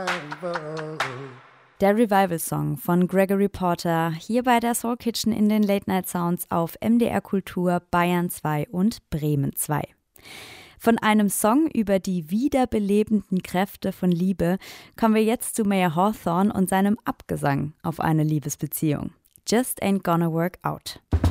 Der Revival-Song von Gregory Porter, hier bei der Soul Kitchen in den Late Night Sounds auf MDR Kultur, Bayern 2 und Bremen 2. Von einem Song über die wiederbelebenden Kräfte von Liebe kommen wir jetzt zu Mayer Hawthorne und seinem Abgesang auf eine Liebesbeziehung. Just Ain't Gonna Work Out.